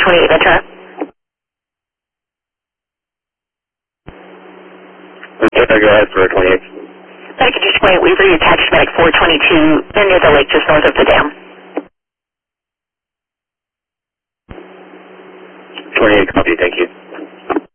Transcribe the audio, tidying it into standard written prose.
28 Ventura. Okay, go ahead for 28. Package 28 Weaver, you attached Medic 422 near the lake just north of the dam. 28, copy, thank you.